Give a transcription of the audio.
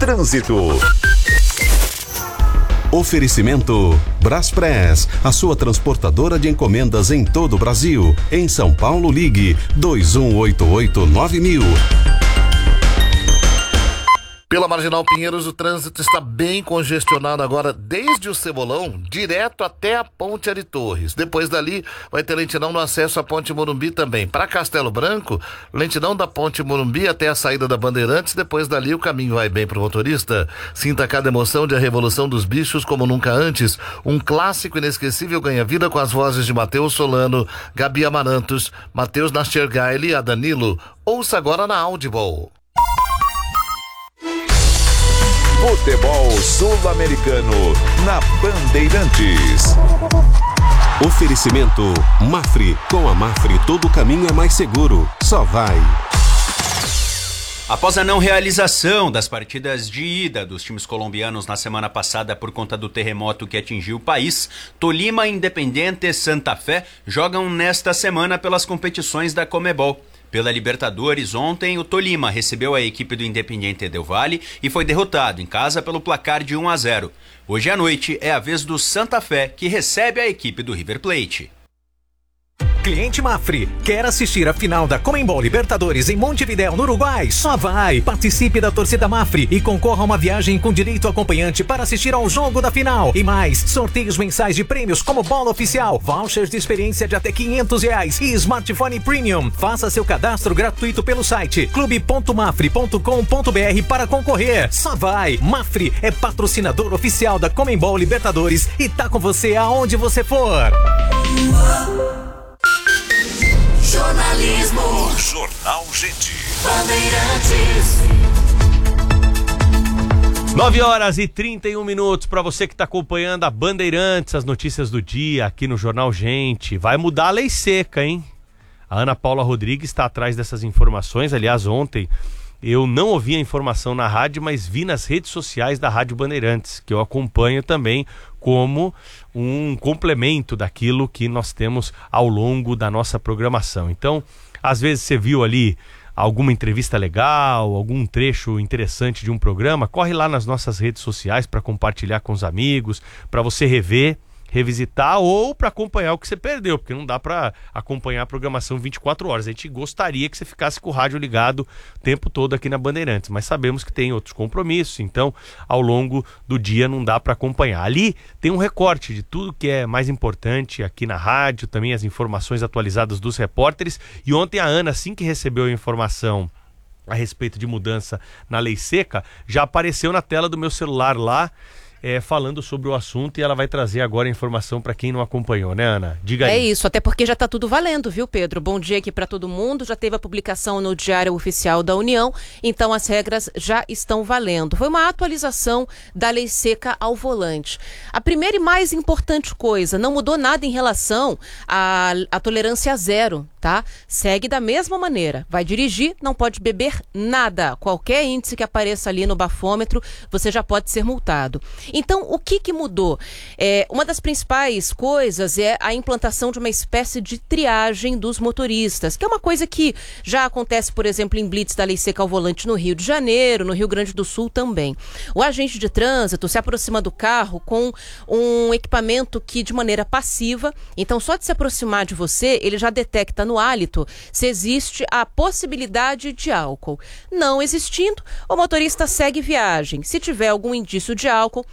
Trânsito. Oferecimento Braspress, a sua transportadora de encomendas em todo o Brasil. Em São Paulo, ligue 2188-9000. Pela Marginal Pinheiros, o trânsito está bem congestionado agora, desde o Cebolão, direto até a Ponte Ari Torres. Depois dali, vai ter lentidão no acesso à Ponte Morumbi também. Para Castelo Branco, lentidão da Ponte Morumbi até a saída da Bandeirantes. Depois dali, o caminho vai bem para o motorista. Sinta cada emoção de A Revolução dos Bichos como nunca antes. Um clássico inesquecível ganha vida com as vozes de Matheus Solano, Gabi Amarantos, Matheus Nastergaile e Danilo. Ouça agora na Audible. Futebol Sul-Americano na Bandeirantes. Oferecimento Mafre. Com a Mafre todo caminho é mais seguro. Só vai. Após a não realização das partidas de ida dos times colombianos na semana passada por conta do terremoto que atingiu o país, Tolima, Independiente e Santa Fé jogam nesta semana pelas competições da Conmebol. Pela Libertadores, ontem o Tolima recebeu a equipe do Independiente Del Valle e foi derrotado em casa pelo placar de 1-0. Hoje à noite é a vez do Santa Fé, que recebe a equipe do River Plate. Cliente Mafre, quer assistir a final da Conmebol Libertadores em Montevidéu, no Uruguai? Só vai! Participe da torcida Mafre e concorra a uma viagem com direito acompanhante para assistir ao jogo da final. E mais, sorteios mensais de prêmios como bola oficial, vouchers de experiência de até R$500 e smartphone premium. Faça seu cadastro gratuito pelo site clube.mafre.com.br para concorrer. Só vai! Mafre é patrocinador oficial da Conmebol Libertadores e tá com você aonde você for. Jornalismo. Jornal Gente. Bandeirantes. 9h31 para você que está acompanhando a Bandeirantes, as notícias do dia aqui no Jornal Gente. Vai mudar a lei seca, hein? A Ana Paula Rodrigues está atrás dessas informações. Aliás, ontem eu não ouvi a informação na rádio, mas vi nas redes sociais da Rádio Bandeirantes, que eu acompanho também como um complemento daquilo que nós temos ao longo da nossa programação. Então, às vezes você viu ali alguma entrevista legal, algum trecho interessante de um programa, corre lá nas nossas redes sociais para compartilhar com os amigos, para você rever, revisitar ou para acompanhar o que você perdeu, porque não dá para acompanhar a programação 24 horas. A gente gostaria que você ficasse com o rádio ligado o tempo todo aqui na Bandeirantes, mas sabemos que tem outros compromissos, então ao longo do dia não dá para acompanhar. Ali tem um recorte de tudo que é mais importante aqui na rádio, também as informações atualizadas dos repórteres. E ontem a Ana, assim que recebeu a informação a respeito de mudança na lei seca, já apareceu na tela do meu celular lá, falando sobre o assunto, e ela vai trazer agora a informação para quem não acompanhou, né, Ana? Diga aí. É isso, até porque já está tudo valendo, viu, Pedro? Bom dia aqui para todo mundo. Já teve a publicação no Diário Oficial da União, então as regras já estão valendo. Foi uma atualização da lei seca ao volante. A primeira e mais importante coisa, não mudou nada em relação à tolerância zero, tá? Segue da mesma maneira. Vai dirigir, não pode beber nada. Qualquer índice que apareça ali no bafômetro, você já pode ser multado. Então, o que mudou? Uma das principais coisas é a implantação de uma espécie de triagem dos motoristas, que é uma coisa que já acontece, por exemplo, em blitz da lei seca ao volante no Rio de Janeiro, no Rio Grande do Sul também. O agente de trânsito se aproxima do carro com um equipamento que, de maneira passiva, então só de se aproximar de você, ele já detecta no hálito se existe a possibilidade de álcool. Não existindo, o motorista segue viagem. Se tiver algum indício de álcool,